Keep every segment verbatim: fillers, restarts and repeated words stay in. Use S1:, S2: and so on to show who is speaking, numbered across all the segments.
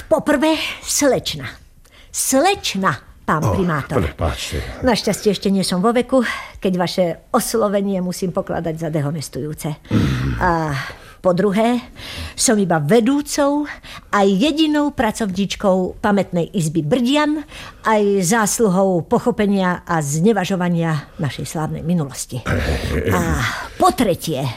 S1: Tak poprvé slečna. Slečna, pán oh, primátor.
S2: Prepáčte.
S1: Našťastie ešte nie som vo veku, keď vaše oslovenie musím pokladať za dehonestujúce. Mm. A po druhé, som iba vedúcou a jedinou pracovníčkou pamätnej izby Brdian, aj zásluhou pochopenia a znevažovania našej slávnej minulosti. A po tretie...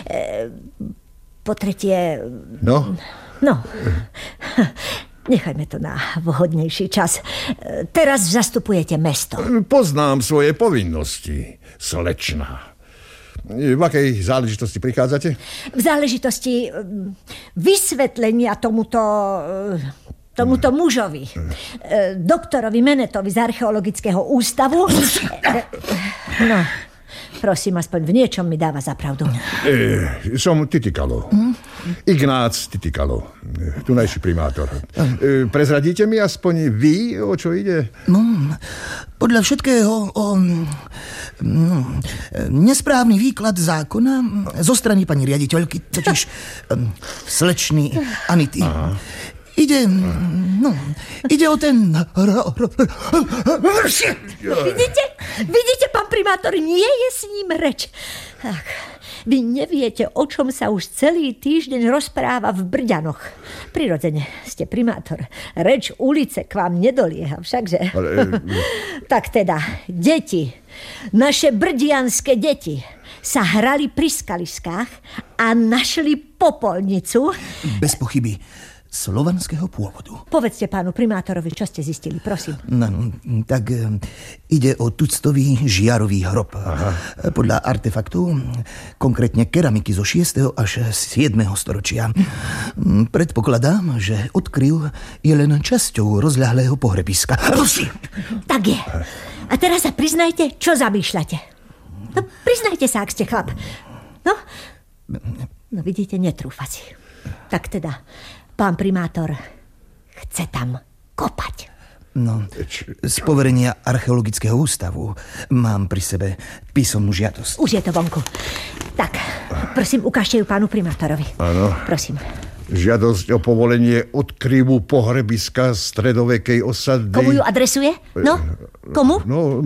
S1: Po tretie...
S2: No?
S1: No... Nechajme to na vhodnejší čas. Teraz zastupujete mesto.
S2: Poznám svoje povinnosti, slečna. V akej záležitosti prichádzate?
S1: V záležitosti vysvetlenia tomuto... tomuto mužovi, doktorovi Menetovi z archeologického ústavu. No, prosím, aspoň v niečom mi dáva za pravdu.
S2: E, som Titikalo. Hm? Ignác Titikalo, tunajší primátor. E, prezradíte mi aspoň vy, o čo ide?
S3: No, podľa všetkého o no, nesprávny výklad zákona zo strany pani riaditeľky, totiž um, slečny Anity. Aha. Ide, no, ide o ten...
S1: Vidíte? Vidíte, pán primátor, nie je s ním reč. Ach, vy neviete, o čom sa už celý týždeň rozpráva v Brďanoch. Prirodzene ste primátor. Reč ulice k vám nedolieha, všakže. Ale... Tak teda, deti, naše brdianské deti sa hrali pri skaliskách a našli popolnicu.
S3: Bez pochyby slovanského pôvodu.
S1: Povedzte pánu primátorovi, čo ste zistili, prosím.
S3: No, tak e, ide o tuctový žiarový hrob. Aha. Podľa artefaktu, konkrétne keramiky zo šiesteho až siedmeho storočia. Predpokladám, že odkryv je len časťou rozľahlého pohrebiska. Prosím!
S1: Tak je. A teraz sa priznajte, čo zamýšľate. No, priznajte sa, ak ste chlap. No, no vidíte, netrúfa si. Tak teda... Pán primátor chce tam kopať.
S3: No, z poverenia archeologického ústavu mám pri sebe písomnú žiadosť.
S1: Už je to vonku. Tak, prosím, ukážte ju pánu primátorovi.
S2: Áno.
S1: Prosím.
S2: Žiadosť o povolenie odkryvu pohrebiska stredovekej osady.
S1: Komu ju adresuje? No, komu?
S2: No,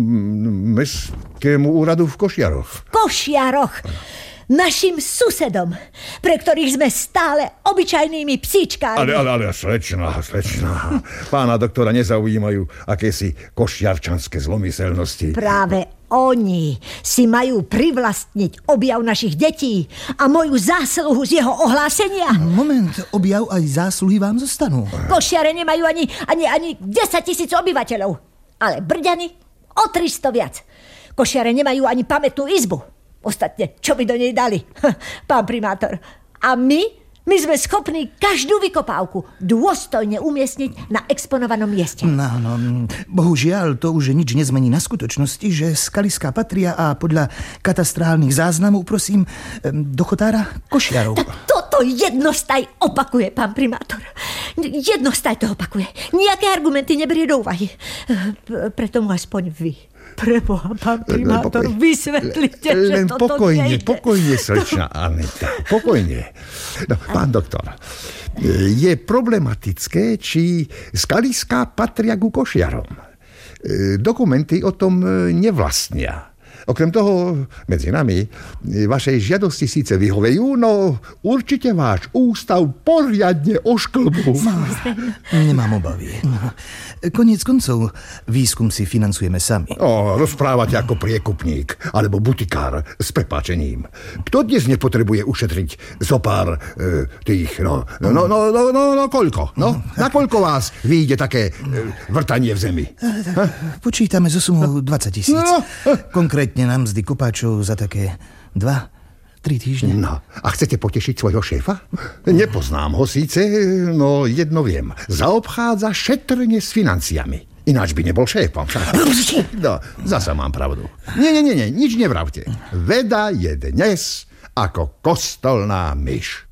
S2: mestskému úradu v Košiaroch.
S1: V Košiaroch! Našim susedom, pre ktorých sme stále obyčajnými psíčkami.
S2: Ale, ale, ale, slečná, slečná. Pána doktora nezaujímajú akési košiarčanské zlomyselnosti.
S1: Práve oni si majú privlastniť objav našich detí a moju zásluhu z jeho ohlásenia.
S3: Moment, objav aj zásluhy vám zostanú.
S1: Košiare nemajú ani, ani, ani desaťtisíc obyvateľov, ale Brďany o tristo viac. Košiare nemajú ani pamätnú izbu. Ostatne, čo by do nej dali? Pán primátor. A my? My sme schopní každú vykopávku dôstojne umiestniť na exponovanom mieste.
S3: No, no, bohužiaľ, to už nič nezmení na skutočnosti, že skaliská patria a podľa katastrálnych záznamov, prosím, do chotára Košiarov.
S1: Tak toto jednostaj opakuje, pán primátor. Jednostaj to opakuje. Nijaké argumenty neberie do úvahy. Preto mu aspoň vy, preboha, pán primátor, Pokoj... vysvetlite, že
S2: len
S1: toto
S2: pokojne,
S1: nejde.
S2: Pokojne, slečna Anita, pokojne. No, pán doktor, je problematické, či skaliská patria ku Košiarom. Dokumenty o tom nevlastnia. Okrem toho, medzi nami, vašej žiadosti síce vyhovejú, no určite váš ústav poriadne ošklbú.
S3: Nemám obavy. Koniec koncov, výskum si financujeme sami.
S2: O, rozprávate ako priekupník, alebo butikár s prepáčením. Kto dnes nepotrebuje ušetriť zo pár e, tých, no, no, no, no, no, no, no, koľko? No, na koľko vás vyjde také e, vrtanie v zemi?
S3: Počítame zo sumu dvadsať tisíc. No. Konkrétne nám mzdy kopáčov za také dva, tri týždne.
S2: No, a chcete potešiť svojho šéfa? Nepoznám ho síce, no jedno viem. Zaobchádza šetrne s financiami. Ináč by nebol šéfom. No, zasa mám pravdu. Nie, nie, nie, nie, nič nevravte. Veda je dnes ako kostolná myš.